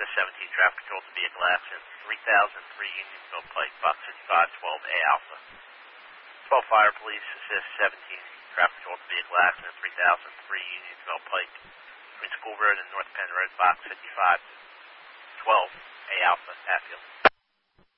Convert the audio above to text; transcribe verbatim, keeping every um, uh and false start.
seventeen, traffic control to vehicle accident, three thousand three Unionsville Pike, box fifty-five twelve A Alpha. twelve Fire Police, assist seventeen, traffic control to vehicle accident, three thousand three Unionsville Pike, between School Road and North Penn Road, box fifty-five twelve A Alpha, Hatfield.